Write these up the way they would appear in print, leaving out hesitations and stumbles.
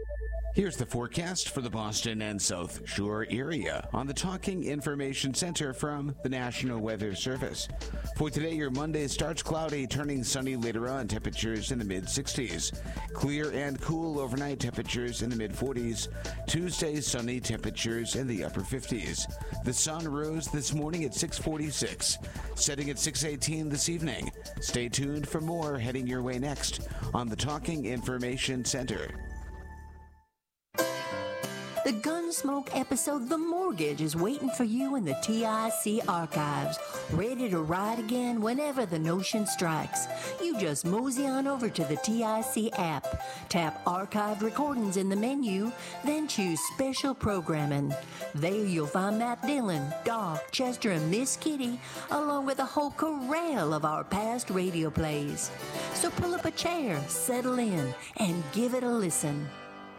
Here's the forecast for the Boston and South Shore area on the Talking Information Center from the National Weather Service. For today, your Monday starts cloudy, turning sunny later on, temperatures in the mid-60s. Clear and cool overnight, temperatures in the mid-40s. Tuesday, sunny, temperatures in the upper 50s. The sun rose this morning at 6:46, setting at 6:18 this evening. Stay tuned for more heading your way next on the Talking Information Center. The Gunsmoke episode The Mortgage is waiting for you in the TIC archives, ready to ride again whenever the notion strikes. You just mosey on over to the TIC app, tap Archived Recordings in the menu, then choose Special Programming. There you'll find Matt Dillon, Doc, Chester, and Miss Kitty, along with a whole corral of our past radio plays. So pull up a chair, settle in, and give it a listen.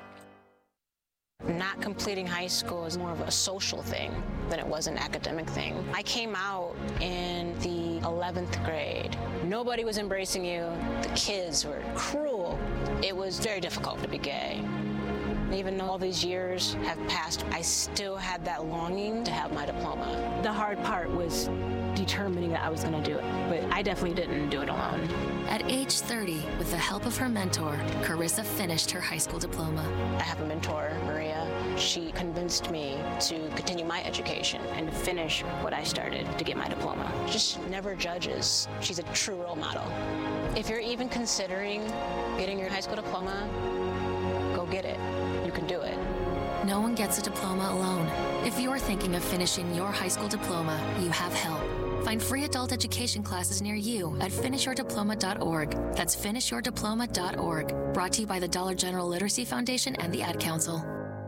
Not completing high school is more of a social thing than it was an academic thing. I came out in the 11th grade. Nobody was embracing you. The kids were cruel. It was very difficult to be gay. Even though all these years have passed, I still had that longing to have my diploma. The hard part was determining that I was going to do it, but I definitely didn't do it alone. At age 30, with the help of her mentor, Carissa finished her high school diploma. I have a mentor, Maria. She convinced me to continue my education And to finish what I started to get my diploma. Just never judges. She's a true role model. If you're even considering getting your high school diploma, go get it. You can do it. No one gets a diploma alone. If you're thinking of finishing your high school diploma, you have help. Find free adult education classes near you at finishyourdiploma.org. That's finishyourdiploma.org. Brought to you by the Dollar General Literacy Foundation and the Ad Council.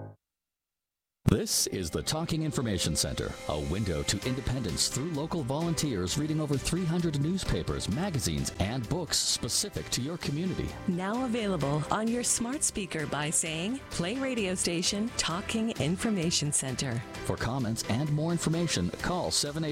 This is the Talking Information Center, a window to independence through local volunteers reading over 300 newspapers, magazines, and books specific to your community. Now available on your smart speaker by saying, play radio station Talking Information Center. For comments and more information, call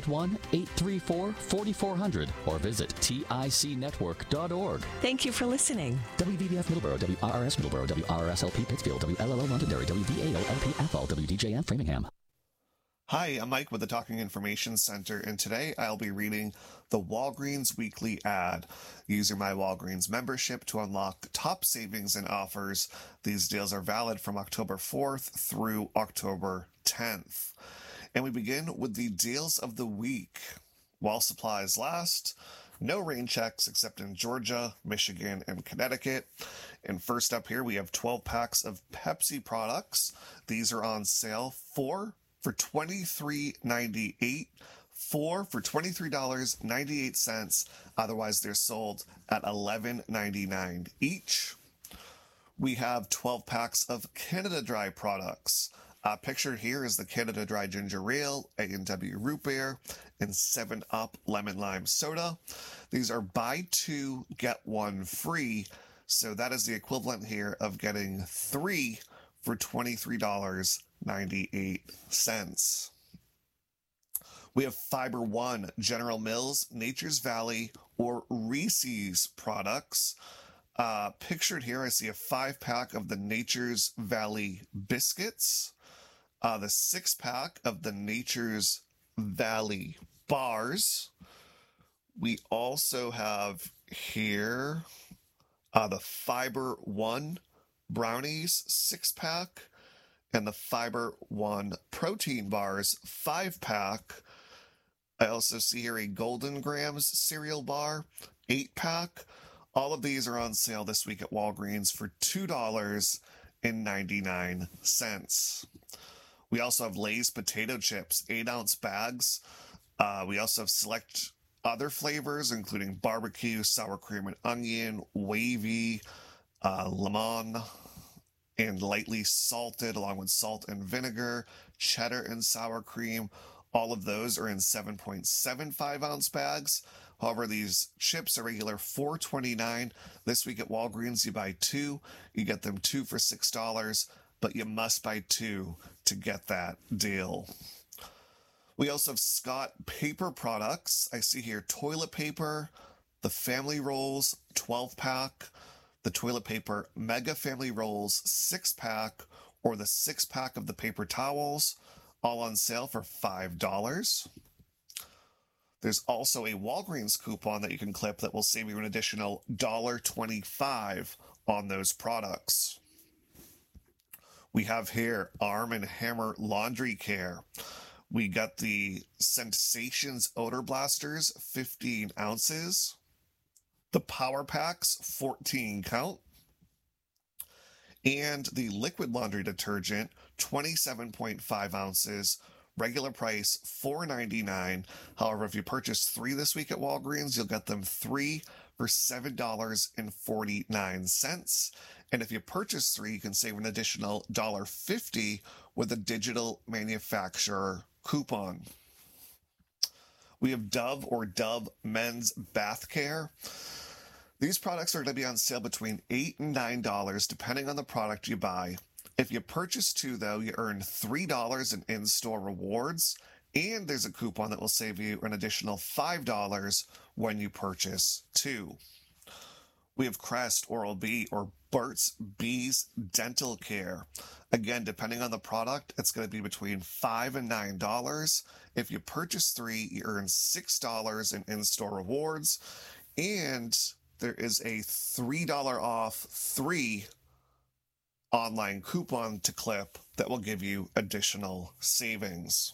781-834-4400 or visit ticnetwork.org. Thank you for listening. WVBF Middleborough, WRRS Middleborough, WRSLP Pittsfield, WLLO Londonderry, WVAO-LP Athol, WDJN Framingham. Hi, I'm Mike with the Talking Information Center, and today I'll be reading the Walgreens Weekly Ad. Use your My Walgreens membership to unlock top savings and offers. These deals are valid from October 4th through October 10th. And we begin with the deals of the week. While supplies last, no rain checks except in Georgia, Michigan, and Connecticut. And first up here, we have 12 packs of Pepsi products. These are on sale. 4 for $23.98. 4 for $23.98. Otherwise, they're sold at $11.99 each. We have 12 packs of Canada Dry products. Pictured here is the Canada Dry Ginger Ale, A&W Root Beer, and 7-Up Lemon Lime Soda. These are buy 2, get 1 free. So that is the equivalent here of getting 3 for $23.98. We have Fiber One, General Mills, Nature's Valley, or Reese's products. Pictured here, I see a 5-pack of the Nature's Valley biscuits, the 6-pack of the Nature's Valley bars. We also have here the Fiber One brownies 6-pack and the Fiber One protein bars 5-pack. I also see here a Golden Grams cereal bar 8-pack. All of these are on sale this week at Walgreens for $2.99. We also have Lay's potato chips, 8-ounce bags. We also have select other flavors, including barbecue, sour cream and onion, wavy, lemon, and lightly salted, along with salt and vinegar, cheddar and sour cream. All of those are in 7.75-ounce bags. However, these chips are regular $4.29. This week at Walgreens, you buy 2, you get them 2 for $6, but you must buy 2 to get that deal. We also have Scott paper products. I see here toilet paper, the family rolls 12-pack, the toilet paper Mega Family Rolls 6-pack or the 6-pack of the paper towels, all on sale for $5. There's also a Walgreens coupon that you can clip that will save you an additional $1.25 on those products. We have here Arm & Hammer Laundry Care. We got the Sensations Odor Blasters, 15 ounces. The Power Packs, 14 count. And the Liquid Laundry Detergent, 27.5 ounces. Regular price, $4.99. However, if you purchase 3 this week at Walgreens, you'll get them 3 for $7.49. And if you purchase 3, you can save an additional $1.50 with a digital manufacturer coupon. We have Dove or Dove Men's Bath Care. These products are going to be on sale between $8 and $9 depending on the product you buy. If you purchase 2, though, you earn $3 in in-store rewards, and there's a coupon that will save you an additional $5 when you purchase 2. We have Crest, Oral-B, or Burt's Bees Dental Care. Again, depending on the product, it's going to be between $5 and $9. If you purchase 3, you earn $6 in in-store rewards, and there is a $3 off 3 online coupon to clip that will give you additional savings.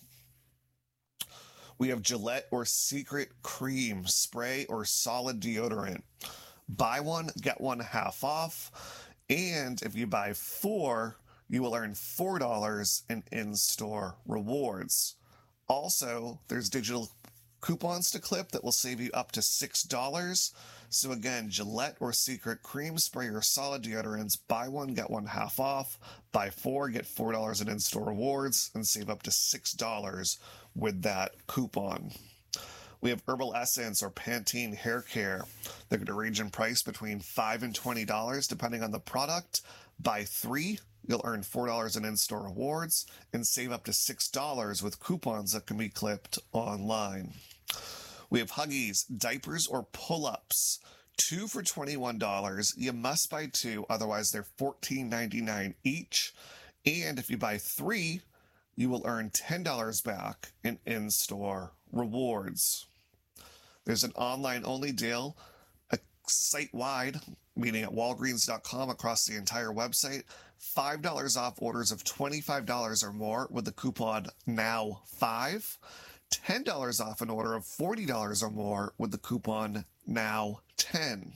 We have Gillette or Secret Cream Spray or Solid Deodorant. Buy 1, get 1 half off. And if you buy 4, you will earn $4 in in-store rewards. Also, there's digital coupons to clip that will save you up to $6. So again, Gillette or Secret Cream Spray or Solid Deodorants, buy 1, get 1 half off. Buy 4, get $4 in in-store rewards and save up to $6 with that coupon. We have Herbal Essence or Pantene Hair Care. They're going to range in price between $5 and $20 depending on the product. Buy 3, you'll earn $4 in in-store rewards and save up to $6 with coupons that can be clipped online. We have Huggies, diapers or pull-ups, 2 for $21. You must buy 2, otherwise they're $14.99 each. And if you buy 3, you will earn $10 back in in-store rewards. There's an online-only deal, a site-wide, meaning at walgreens.com across the entire website, $5 off orders of $25 or more with the coupon NOW5. $10 off an order of $40 or more with the coupon NOW10.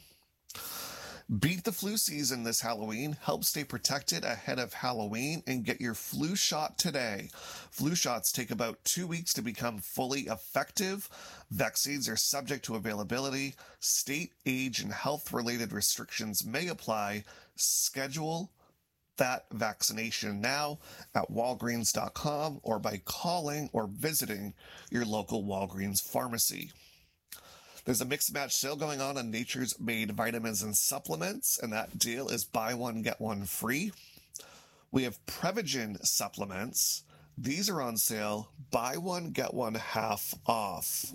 Beat the flu season this Halloween. Help stay protected ahead of Halloween and get your flu shot today. Flu shots take about 2 weeks to become fully effective. Vaccines are subject to availability. State, age, and health-related restrictions may apply. Schedule that vaccination now at walgreens.com or by calling or visiting your local Walgreens pharmacy. There's a mix and match sale going on Nature's Made vitamins and supplements, and that deal is buy 1, get 1 free. We have Prevagen supplements. These are on sale, buy 1, get 1 half off.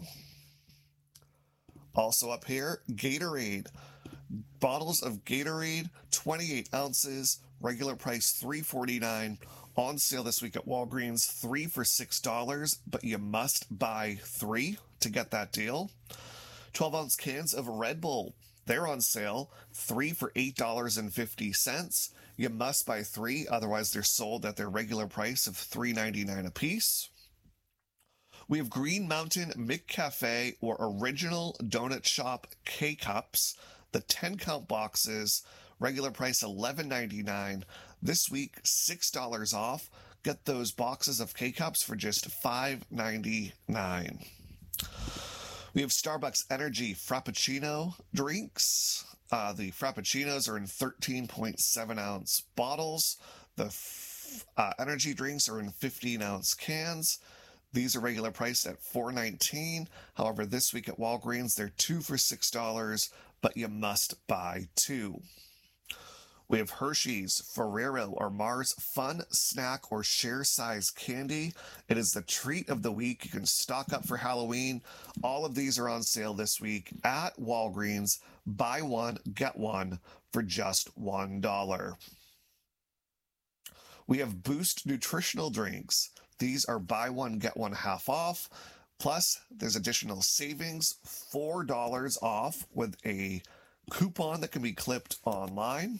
Also up here, Gatorade. Bottles of Gatorade, 28 ounces, regular price $3.49. On sale this week at Walgreens, 3 for $6, but you must buy 3 to get that deal. 12-ounce cans of Red Bull, they're on sale, 3 for $8.50. You must buy 3, otherwise they're sold at their regular price of $3.99 a piece. We have Green Mountain McCafe or Original Donut Shop K-Cups, the 10-count boxes, regular price $11.99. This week, $6 off. Get those boxes of K-Cups for just $5.99. We have Starbucks Energy Frappuccino drinks. The Frappuccinos are in 13.7-ounce bottles. The energy drinks are in 15-ounce cans. These are regular priced at $4.19. However, this week at Walgreens, they're 2 for $6, but you must buy 2. We have Hershey's, Ferrero, or Mars Fun Snack or Share Size Candy. It is the treat of the week. You can stock up for Halloween. All of these are on sale this week at Walgreens. Buy 1, get 1 for just $1. We have Boost nutritional drinks. These are buy one, get one half off. Plus, there's additional savings, $4 off with a coupon that can be clipped online.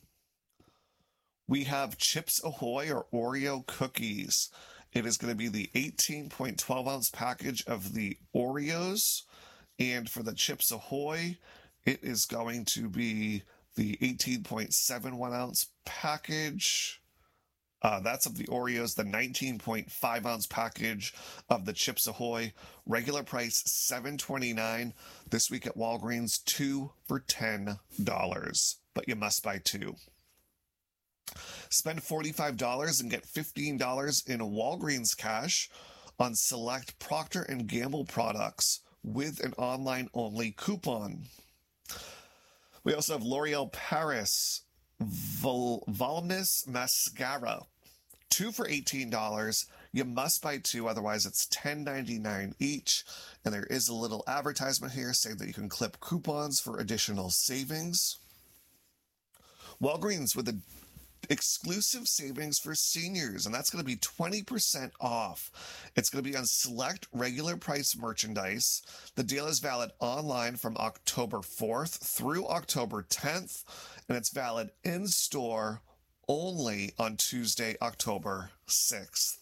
We have Chips Ahoy or Oreo cookies. It is going to be the 18.12 ounce package of the Oreos. And for the Chips Ahoy, it is going to be the 18.71 ounce package. That's of the Oreos, the 19.5 ounce package of the Chips Ahoy. Regular price $7.29. This week at Walgreens, 2 for $10. But you must buy 2. Spend $45 and get $15 in Walgreens cash on select Procter & Gamble products with an online-only coupon. We also have L'Oreal Paris Voluminous Mascara. 2 for $18. You must buy 2, otherwise it's $10.99 each. And there is a little advertisement here saying that you can clip coupons for additional savings. Walgreens with a exclusive savings for seniors, and that's going to be 20% off. It's going to be on select regular price merchandise. The deal is valid online from October 4th through October 10th, and it's valid in store only on Tuesday, October 6th.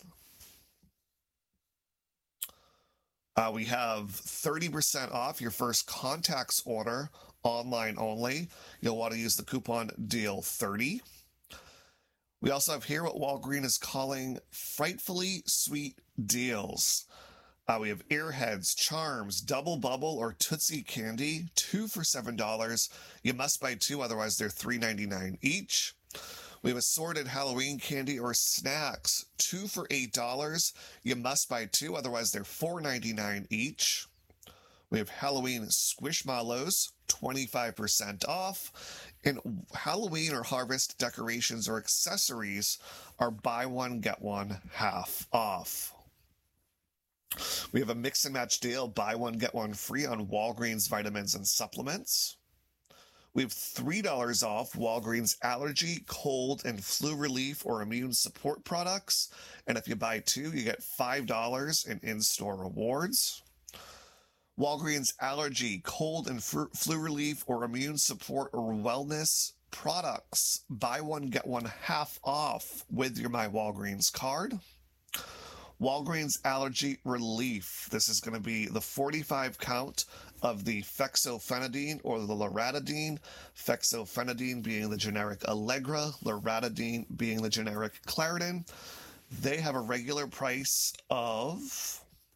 We have 30% off your first contacts order online only. You'll want to use the coupon DEAL30. We also have here what Walgreens is calling frightfully sweet deals. We have Airheads, Charms, Double Bubble, or Tootsie Candy, 2 for $7. You must buy 2, otherwise they're $3.99 each. We have assorted Halloween candy or snacks, 2 for $8. You must buy 2, otherwise they're $4.99 each. We have Halloween Squishmallows, 25% off. And Halloween or harvest decorations or accessories are buy one, get one half off. We have a mix and match deal, buy one, get one free on Walgreens vitamins and supplements. We have $3 off Walgreens allergy, cold, and flu relief or immune support products. And if you buy 2, you get $5 in in-store rewards. Walgreens allergy, cold, and flu relief or immune support or wellness products. Buy one, get one half off with your My Walgreens card. Walgreens allergy relief. This is going to be the 45 count of the fexofenadine or the loratadine. Fexofenadine being the generic Allegra, loratadine being the generic Claritin. They have a regular price of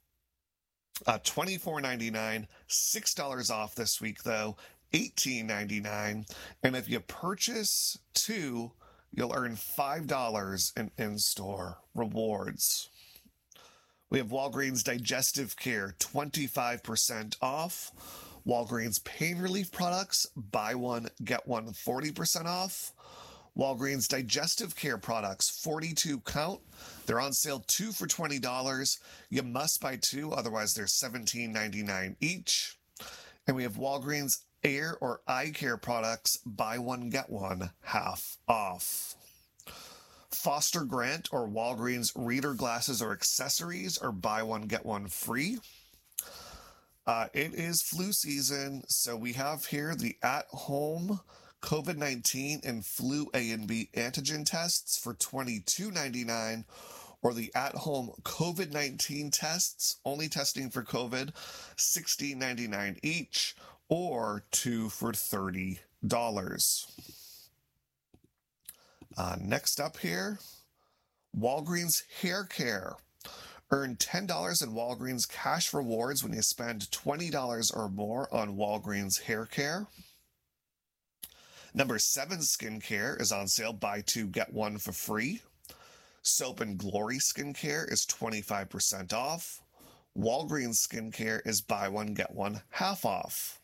$24.99, $6 off this week though, $18.99. And if you purchase 2, you'll earn $5 in in-store rewards. We have Walgreens Digestive Care, 25% off. Walgreens Pain Relief products, buy one, get one 40% off. Walgreens Digestive Care products, 42 count. They're on sale 2 for $20. You must buy 2, otherwise they're $17.99 each. And we have Walgreens Air or Eye Care products, buy one, get one half off. Foster Grant or Walgreens reader glasses or accessories are buy one, get one free. It is flu season, so we have here the at-home COVID-19 and flu A and B antigen tests for $22.99, or the at-home COVID-19 tests, only testing for COVID, $16.99 each, or 2 for $30. Next up here, Walgreens Hair Care. Earn $10 in Walgreens cash rewards when you spend $20 or more on Walgreens Hair Care. Number 7 Skincare is on sale, buy 2, get 1 for free. Soap and Glory Skincare is 25% off. Walgreens Skincare is buy 1, get 1 half off.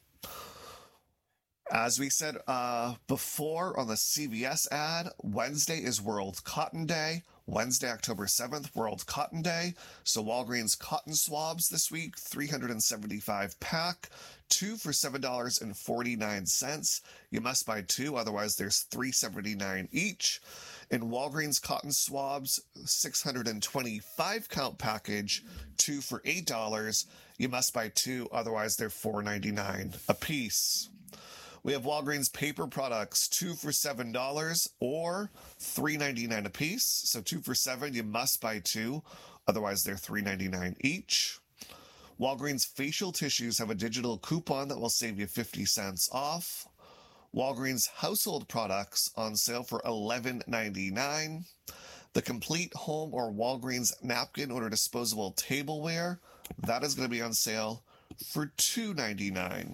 As we said before on the CVS ad, Wednesday is World Cotton Day. Wednesday, October 7th, World Cotton Day. So Walgreens cotton swabs this week, 375 pack, 2 for $7.49. You must buy 2, otherwise there's $3.79 each. And Walgreens cotton swabs, 625 count package, 2 for $8. You must buy 2, otherwise they're $4.99 a piece. We have Walgreens paper products, 2 for $7 or $3.99 a piece. So 2 for $7, you must buy 2, otherwise they're $3.99 each. Walgreens facial tissues have a digital coupon that will save you 50 cents off. Walgreens household products on sale for $11.99. The complete home or Walgreens napkin or disposable tableware, that is going to be on sale for $2.99.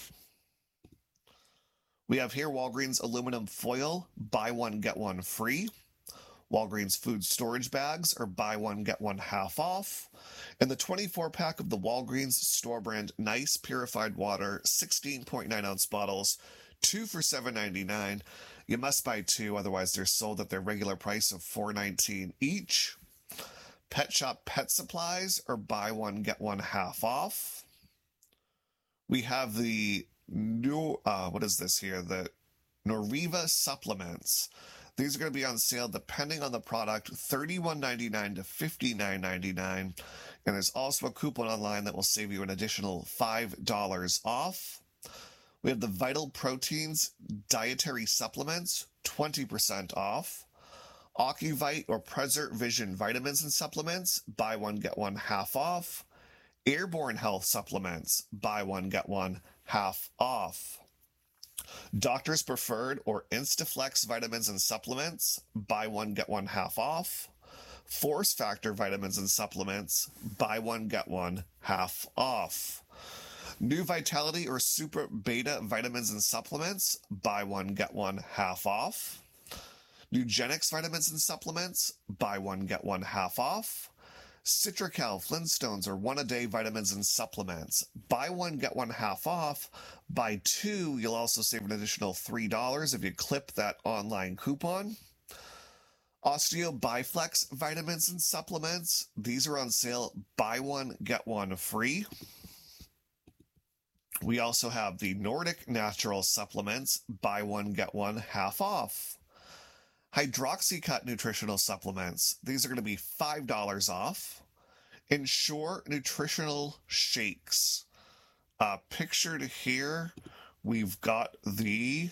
We have here Walgreens aluminum foil, buy one, get one free. Walgreens food storage bags are buy one, get one half off. And the 24-pack of the Walgreens store brand Nice Purified Water, 16.9 ounce bottles, 2 for $7.99. You must buy 2, otherwise they're sold at their regular price of $4.19 each. Pet Shop pet supplies are buy one, get one half off. We have the what is this here? The Norviva supplements. These are going to be on sale depending on the product, $31.99 to $59.99. And there's also a coupon online that will save you an additional $5 off. We have the Vital Proteins dietary supplements, 20% off. Ocuvite or Preserve Vision vitamins and supplements, buy one, get one half off. Airborne Health supplements, buy one, get one half off. Doctor's Preferred or Instaflex vitamins and supplements, buy one, get one half off. Force Factor vitamins and supplements, buy one, get one half off. New Vitality or Super Beta vitamins and supplements, buy one, get one half off. Nugenix vitamins and supplements, buy one, get one half off. Citracal Flintstones or one-a-day vitamins and supplements. Buy one, get one half off. Buy 2, you'll also save an additional $3 if you clip that online coupon. Osteo Biflex vitamins and supplements. These are on sale. Buy one, get one free. We also have the Nordic Natural supplements. Buy one, get one half off. Hydroxycut nutritional supplements. These are going to be $5 off. Ensure nutritional shakes. Pictured here, we've got the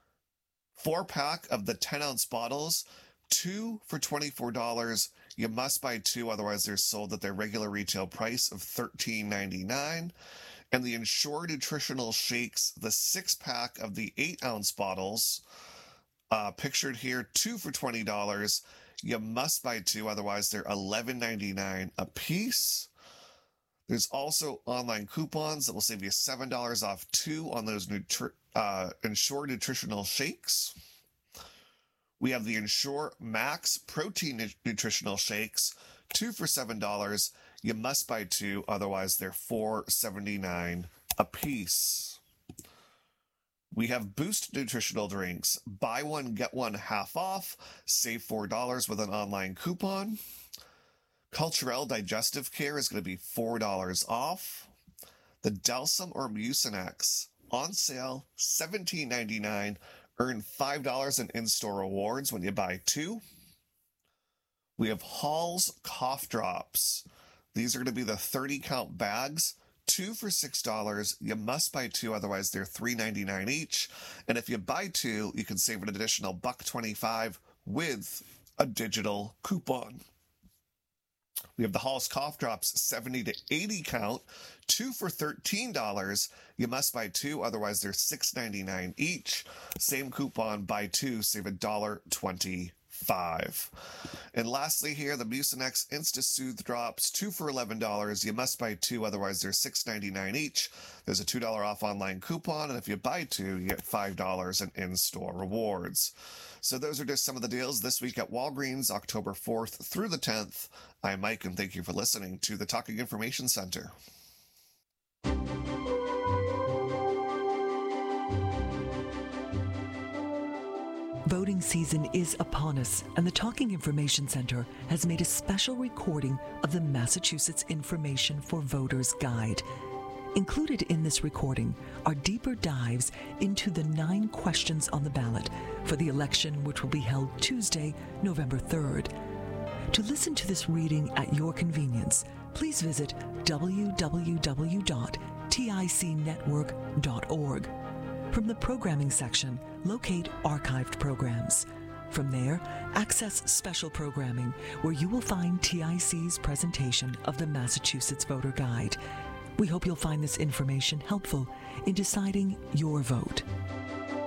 4-pack of the 10-ounce bottles, 2 for $24. You must buy 2, otherwise they're sold at their regular retail price of $13.99. And the Ensure nutritional shakes, the 6-pack of the 8-ounce bottles, pictured here, 2 for $20. You must buy 2, otherwise they're $11.99 a piece. There's also online coupons that will save you $7 off 2 on those Ensure nutritional shakes. We have the Ensure Max Protein nutritional shakes, 2 for $7. You must buy 2, otherwise they're $4.79 a piece. We have Boost nutritional drinks. Buy one, get one half off. Save $4 with an online coupon. Culturelle Digestive Care is going to be $4 off. The Delsum or Mucinex on sale, $17.99. Earn $5 in in-store rewards when you buy 2. We have Hall's Cough Drops. These are going to be the 30-count bags. 2 for $6. You must buy 2, otherwise they're $3.99 each. And if you buy 2, you can save an additional $1.25 with a digital coupon. We have the Hall's Cough Drops 70 to 80 count, 2 for $13. You must buy 2, otherwise they're $6.99 each. Same coupon, buy 2, save $1.25. And lastly here, the Mucinex InstaSoothe Drops, 2 for $11. You must buy 2, otherwise they're $6.99 each. There's a $2 off online coupon, and if you buy 2, you get $5 in in-store rewards. So those are just some of the deals this week at Walgreens, October 4th through the 10th. I'm Mike, and thank you for listening to the Talking Information Center. Voting season is upon us, and the Talking Information Center has made a special recording of the Massachusetts Information for Voters Guide. Included in this recording are deeper dives into the 9 questions on the ballot for the election, which will be held Tuesday, November 3rd. To listen to this reading at your convenience, please visit www.ticnetwork.org. From the programming section, locate archived programs. From there, access special programming, where you will find TIC's presentation of the Massachusetts Voter Guide. We hope you'll find this information helpful in deciding your vote.